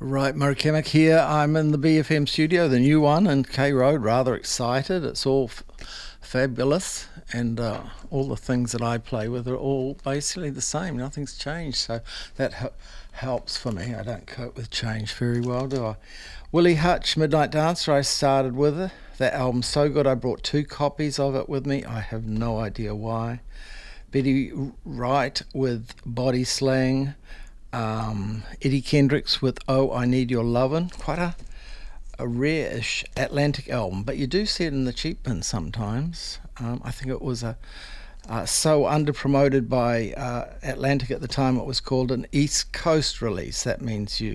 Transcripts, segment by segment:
Right, Murray Kemmick here. I'm in the BFM studio, the new one in K Road. Rather excited. It's all fabulous, and all the things that I play with are all basically the same. Nothing's changed, so that helps for me. I don't cope with change very well, do I? Willie Hutch, Midnight Dancer, I started with it. That album's so good I brought 2 copies of it with me. I have no idea why. Betty Wright with Body Slang. Eddie Kendricks with Oh I Need Your Lovin', quite a rare-ish Atlantic album, but you do see it in the cheap bin sometimes. I think it was so under-promoted by Atlantic at the time. It was called an East Coast release. That means you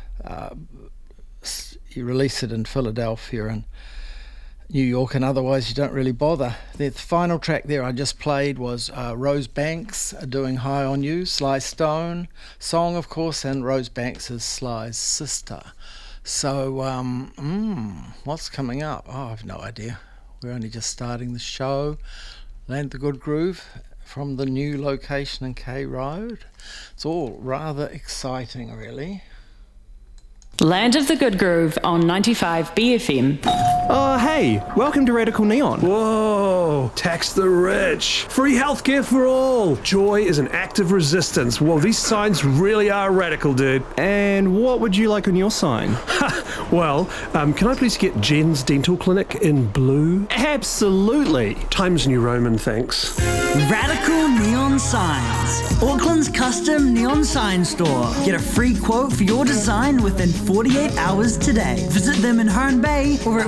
release it in Philadelphia and New York, and otherwise you don't really bother. The final track there I just played was Rose Banks doing High on You, Sly Stone song, of course, and Rose Banks is Sly's sister. So, what's coming up? Oh, I've no idea. We're only just starting the show. Land of the Good Groove from the new location in K Road. It's all rather exciting, really. Land of the Good Groove on 95 BFM. Oh, hey, welcome to Radical Neon. Whoa, tax the rich. Free healthcare for all. Joy is an act of resistance. Well, these signs really are radical, dude. And what would you like on your sign? Well, can I please get Jen's Dental Clinic in blue? Absolutely. Times New Roman, thanks. Radical Neon Signs. Auckland's custom neon sign store. Get a free quote for your design within 48 hours today. Visit them in Herne Bay or at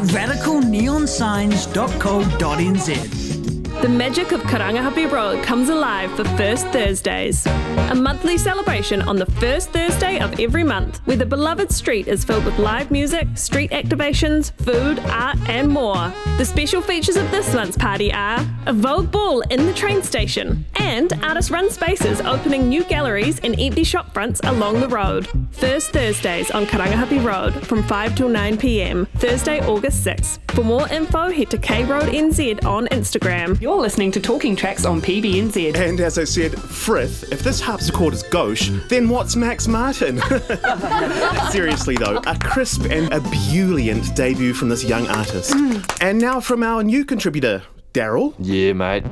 radicalneonsigns.co.nz. The magic of Karangahape Road comes alive for First Thursdays, a monthly celebration on the first Thursday of every month, where the beloved street is filled with live music, street activations, food, art and more. The special features of this month's party are a Vogue Ball in the train station and artist-run spaces opening new galleries and empty shop fronts along the road. First Thursdays on Karangahape Road from 5 till 9 p.m, Thursday, August 6th. For more info, head to K-Road NZ on Instagram. You're listening to Talking Tracks on PBNZ. And as I said, Frith, if this harpsichord is gauche, then what's Max Martin? Seriously though, a crisp and ebullient debut from this young artist. And now from our new contributor, Daryl. Yeah, mate.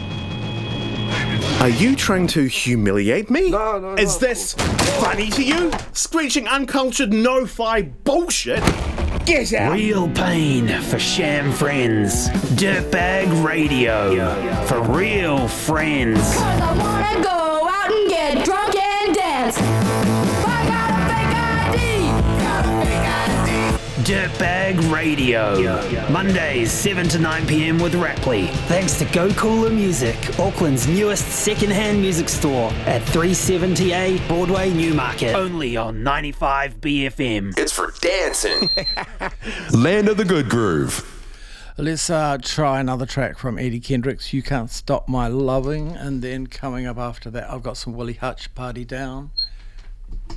Are you trying to humiliate me? No. Is this funny to you? Screeching uncultured no-fi bullshit? Get out! Real pain for sham friends. Dirtbag radio for real friends. 'Cause I wanna go out and get drunk and dance. I got a fake ID. Dirtbag radio. Mondays 7 to 9 p.m. with Rapley. Thanks to Go Cooler Music, Auckland's newest second-hand music store at 370A Broadway, Newmarket. Only on 95 BFM. It's for dancing. Land of the Good Groove. Let's try another track from Eddie Kendricks, You Can't Stop My Loving, and then coming up after that I've got some Willie Hutch, Party Down.